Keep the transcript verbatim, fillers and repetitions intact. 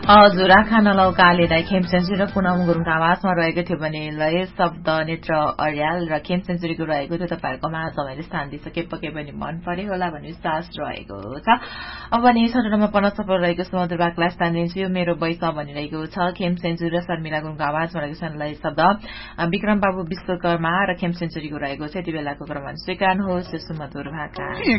हजुर आँखा नलौकाले दाइ खेम सेन्चुरी र पुनम गुरुङको आवाजमा रहेको थियो भने लय शब्द नेत्र अर्याल र खेम सेन्चुरीको रहेको थियो तपाईँहरूको माझ मैले स्थान दिइसके पके पनि मन पर्यो होला भन्ने विश्वास रहेको छ। अब भने छोटो नम्बर पन्ध्र सफल रहेको सुमधुर बाक्ला स्थान दिन्छु यो मेरो बैस भनिरहेको छ। खेम सेन्चुरी र शर्मिला गुरुङको आवाजमा रहेको छ लय शब्द विक्रम बाबु विश्वकर्मा र खेम सेन्चुरीको रहेको छ। यति बेलाको क्रममा स्वीकार्नुहोस् सुमधुर भाका।